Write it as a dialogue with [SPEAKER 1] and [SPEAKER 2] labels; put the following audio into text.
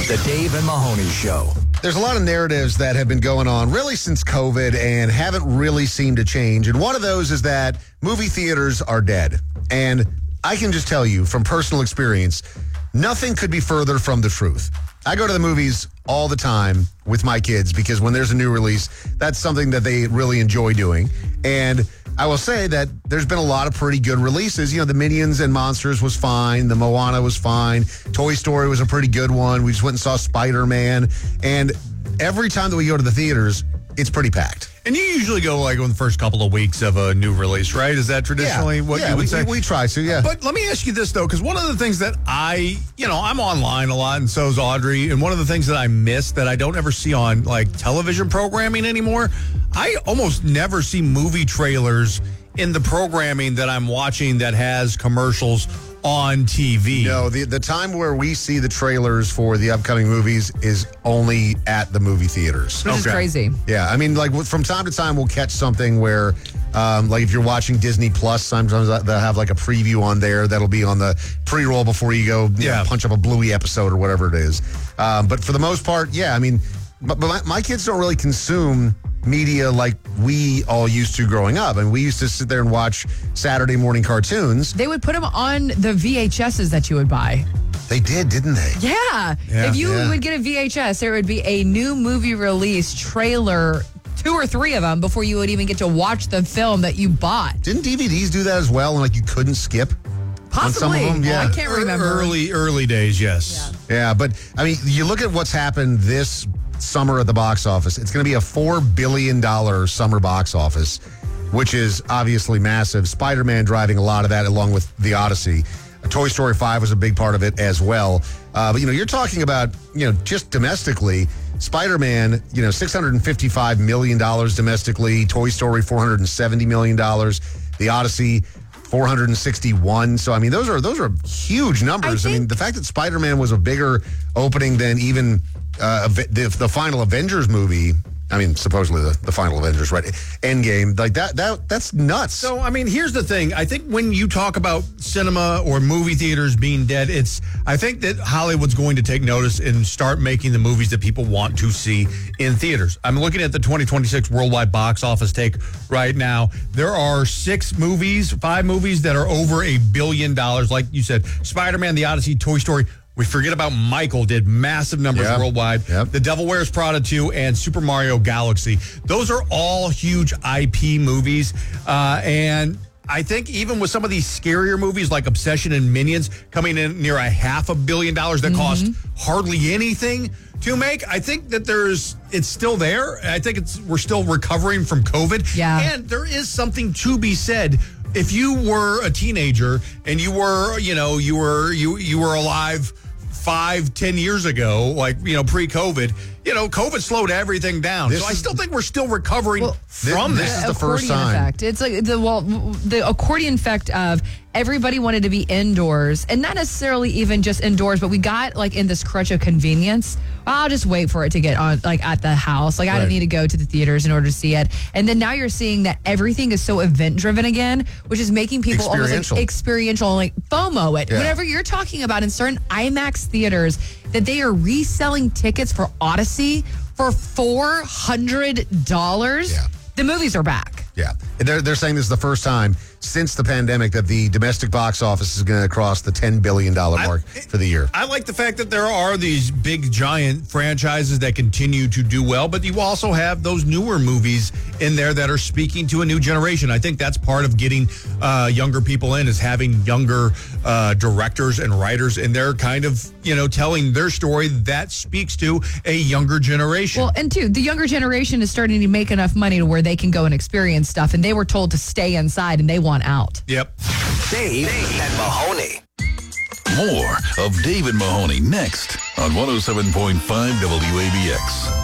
[SPEAKER 1] The Dave and Mahoney Show.
[SPEAKER 2] There's a lot of narratives that have been going on really since COVID and haven't really seemed to change. And one of those is that movie theaters are dead. And I can just tell you from personal experience, nothing could be further from the truth. I go to the movies all the time with my kids because when there's a new release, that's something that they really enjoy doing. And I will say that there's been a lot of pretty good releases. You know, the Minions and Monsters was fine. The Moana was fine. Toy Story was a pretty good one. We just went and saw Spider-Man. And every time that we go to the theaters, it's pretty packed.
[SPEAKER 3] And you usually go like on the first couple of weeks of a new release, right? Is that traditionally what you would say?
[SPEAKER 2] We try to, yeah.
[SPEAKER 3] But let me ask you this, though, because one of the things that I'm online a lot, and so is Audrey, and one of the things that I miss that I don't ever see on like television programming anymore, I almost never see movie trailers in the programming that I'm watching that has commercials on TV.
[SPEAKER 2] No, the time where we see the trailers for the upcoming movies is only at the movie theaters.
[SPEAKER 4] Which is crazy.
[SPEAKER 2] Yeah, I mean, like from time to time, we'll catch something where, like if you're watching Disney Plus, sometimes they'll have like a preview on there that'll be on the pre-roll before you go punch up a Bluey episode or whatever it is. But for the most part, yeah, I mean, but my kids don't really consume media like we all used to growing up. And we used to sit there and watch Saturday morning cartoons.
[SPEAKER 4] They would put them on the VHSs that you would buy.
[SPEAKER 2] They did, didn't they?
[SPEAKER 4] Yeah. If you would get a VHS, there would be a new movie release trailer, 2 or 3 of them, before you would even get to watch the film that you bought.
[SPEAKER 2] Didn't DVDs do that as well? And like you couldn't skip?
[SPEAKER 4] Possibly.
[SPEAKER 2] On some of them? Yeah.
[SPEAKER 4] I can't remember.
[SPEAKER 3] Early days, yes.
[SPEAKER 2] Yeah, but I mean, you look at what's happened this summer at the box office. It's going to be a $4 billion summer box office, which is obviously massive. Spider-Man driving a lot of that along with The Odyssey. Toy Story 5 was a big part of it as well. But, you're talking about, just domestically, Spider-Man, $655 million domestically. Toy Story, $470 million. The Odyssey, $461. So, I mean, those are huge numbers. I mean, the fact that Spider-Man was a bigger opening than even the final Avengers movie. I mean, supposedly the final Avengers, right? Endgame, like that's nuts.
[SPEAKER 3] So, I mean, here's the thing. I think when you talk about cinema or movie theaters being dead, I think that Hollywood's going to take notice and start making the movies that people want to see in theaters. I'm looking at the 2026 worldwide box office take right now. There are 5 movies that are over $1 billion. Like you said, Spider-Man, The Odyssey, Toy Story. We forget about Michael, did massive numbers worldwide. Yep. The Devil Wears Prada 2 and Super Mario Galaxy. Those are all huge IP movies. And I think even with some of these scarier movies like Obsession and Minions coming in near $500 million that cost hardly anything to make, I think that it's still there. I think we're still recovering from COVID.
[SPEAKER 4] Yeah.
[SPEAKER 3] And there is something to be said. If you were a teenager and you were alive 5-10 years ago, like, pre-COVID, COVID slowed everything down. So I still think we're still recovering from this.
[SPEAKER 2] This is the first time.
[SPEAKER 4] Effect. It's like the accordion effect of everybody wanted to be indoors, and not necessarily even just indoors, but we got like in this crutch of convenience. I'll just wait for it to get on, like at the house. Like I don't need to go to the theaters in order to see it. And then now you're seeing that everything is so event driven again, which is making people almost like experiential, like FOMO it. Whatever you're talking about in certain IMAX theaters, that they are reselling tickets for Odyssey for $400.
[SPEAKER 2] Yeah.
[SPEAKER 4] The movies are back.
[SPEAKER 2] Yeah. They're saying this is the first time since the pandemic that the domestic box office is going to cross the $10 billion mark for the year.
[SPEAKER 3] I like the fact that there are these big, giant franchises that continue to do well, but you also have those newer movies in there that are speaking to a new generation. I think that's part of getting younger people in, is having younger directors and writers, and they're kind of, telling their story that speaks to a younger generation.
[SPEAKER 4] Well, and the younger generation is starting to make enough money to where they can go and experience stuff, and they were told to stay inside, and they want out.
[SPEAKER 3] Yep.
[SPEAKER 1] Dave and Mahoney.
[SPEAKER 5] More of Dave and Mahoney next on 107.5 WABX.